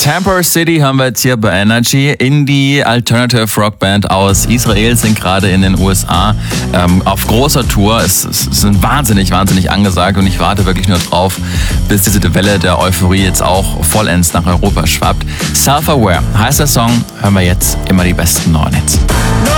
Temper City haben wir jetzt hier bei Energy. Indie Alternative Rock Band aus Israel, sind gerade in den USA auf großer Tour. Es sind wahnsinnig angesagt und ich warte wirklich nur drauf, bis diese Welle der Euphorie jetzt auch vollends nach Europa schwappt. Self-Aware heißt der Song, hören wir jetzt immer die besten neuen Hits.